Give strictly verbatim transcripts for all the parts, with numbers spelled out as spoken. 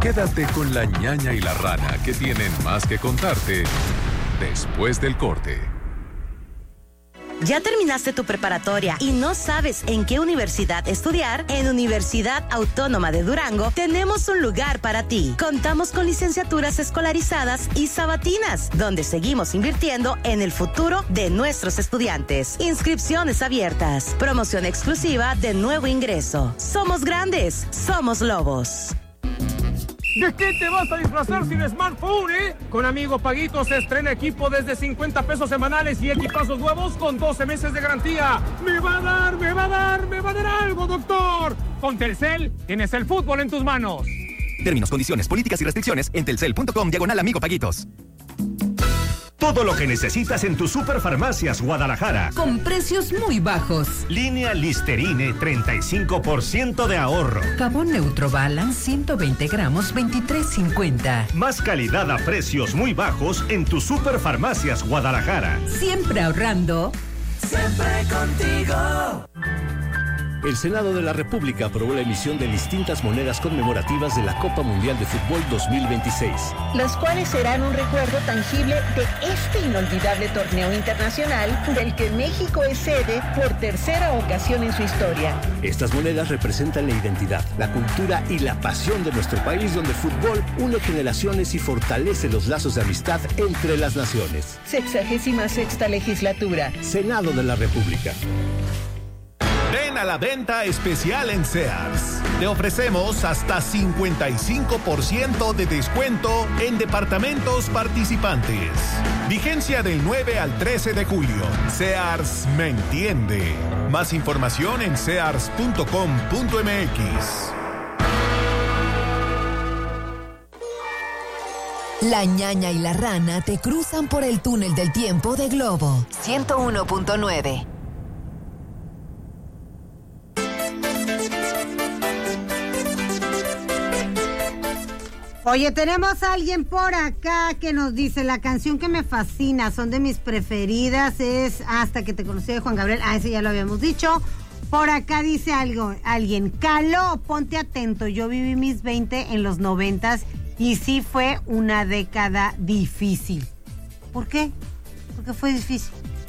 Quédate con la ñaña y la rana, que tienen más que contarte después del corte. ¿Ya terminaste tu preparatoria y no sabes en qué universidad estudiar? En Universidad Autónoma de Durango tenemos un lugar para ti. Contamos con licenciaturas escolarizadas y sabatinas, donde seguimos invirtiendo en el futuro de nuestros estudiantes. Inscripciones abiertas. Promoción exclusiva de nuevo ingreso. Somos grandes, somos lobos. ¿De qué te vas a disfrazar sin smartphone, eh? Con Amigo Paguito se estrena equipo desde cincuenta pesos semanales y equipazos nuevos con doce meses de garantía. ¡Me va a dar, me va a dar, me va a dar algo, doctor! Con Telcel tienes el fútbol en tus manos. Términos, condiciones, políticas y restricciones en telcel punto com diagonal Amigo Paguitos. Todo lo que necesitas en tus Superfarmacias Guadalajara. Con precios muy bajos. Línea Listerine, treinta y cinco por ciento de ahorro. Jabón Neutro Balance, ciento veinte gramos, veintitrés cincuenta. Más calidad a precios muy bajos en tus Superfarmacias Guadalajara. Siempre ahorrando. Siempre contigo. El Senado de la República aprobó la emisión de distintas monedas conmemorativas de la Copa Mundial de Fútbol dos mil veintiséis. Las cuales serán un recuerdo tangible de este inolvidable torneo internacional del que México es sede por tercera ocasión en su historia. Estas monedas representan la identidad, la cultura y la pasión de nuestro país, donde el fútbol une generaciones y fortalece los lazos de amistad entre las naciones. Sexagésima sexta legislatura. Senado de la República. Ven a la venta especial en Sears. Te ofrecemos hasta cincuenta y cinco por ciento de descuento en departamentos participantes. Vigencia del nueve al trece de julio. Sears me entiende. Más información en sears punto com punto m x. La ñaña y la rana te cruzan por el túnel del tiempo de Globo ciento uno punto nueve. Oye, tenemos a alguien por acá que nos dice: la canción que me fascina, son de mis preferidas, es Hasta que te conocí de Juan Gabriel. Ah, ese ya lo habíamos dicho. Por acá dice algo, alguien: Caló, ponte atento, yo viví mis veinte en los noventas y sí fue una década difícil. ¿Por qué? Porque fue difícil.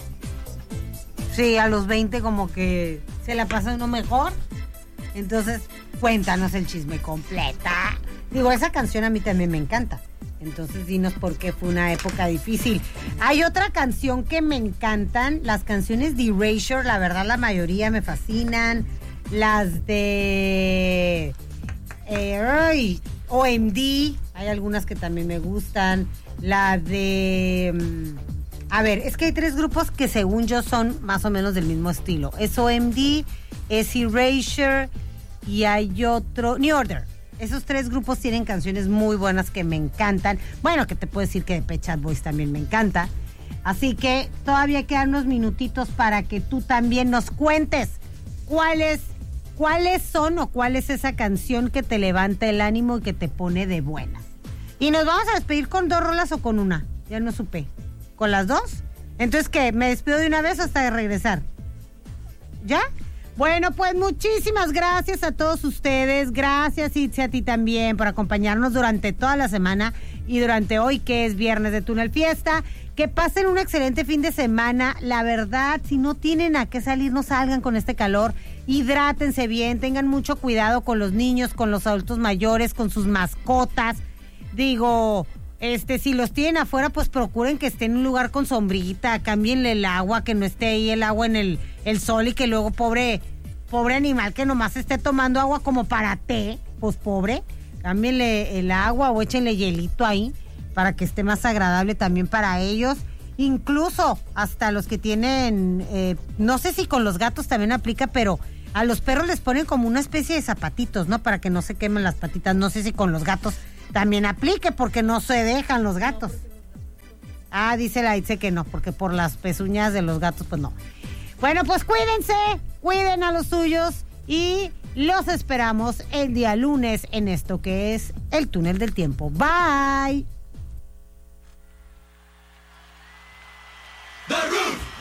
Sí, a los veinte como que se la pasa uno mejor. Entonces, cuéntanos el chisme completa. Digo, esa canción a mí también me encanta. Entonces, dinos por qué fue una época difícil. Hay otra canción que me encantan. Las canciones de Erasure, la verdad, la mayoría me fascinan. Las de eh, ay, O M D, hay algunas que también me gustan. La de... A ver, es que hay tres grupos que según yo son más o menos del mismo estilo. Es O M D, es Erasure y hay otro... New Order. Esos tres grupos tienen canciones muy buenas que me encantan. Bueno, que te puedo decir que Pet Shop Boys también me encanta. Así que todavía quedan unos minutitos para que tú también nos cuentes cuáles, cuáles son o cuál es esa canción que te levanta el ánimo y que te pone de buenas. Y nos vamos a despedir con dos rolas o con una. Ya no supe. ¿Con las dos? Entonces, ¿qué? ¿Me despido de una vez hasta de regresar? ¿Ya? Bueno, pues muchísimas gracias a todos ustedes. Gracias, Itzi, a ti también por acompañarnos durante toda la semana y durante hoy, que es viernes de Túnel Fiesta. Que pasen un excelente fin de semana. La verdad, si no tienen a qué salir, no salgan con este calor. Hidrátense bien, tengan mucho cuidado con los niños, con los adultos mayores, con sus mascotas. Digo... Este, si los tienen afuera, pues procuren que esté en un lugar con sombrita, cámbienle el agua, que no esté ahí el agua en el, el sol y que luego pobre, pobre animal que nomás esté tomando agua como para té, pues pobre, cámbienle el agua o échenle hielito ahí para que esté más agradable también para ellos. Incluso hasta los que tienen, eh, no sé si con los gatos también aplica, pero a los perros les ponen como una especie de zapatitos, ¿no? Para que no se quemen las patitas, no sé si con los gatos también aplique, porque no se dejan los gatos. Ah, dice la Itze que no, porque por las pezuñas de los gatos, pues no. Bueno, pues cuídense, cuiden a los suyos y los esperamos el día lunes en esto que es el Túnel del Tiempo. Bye. The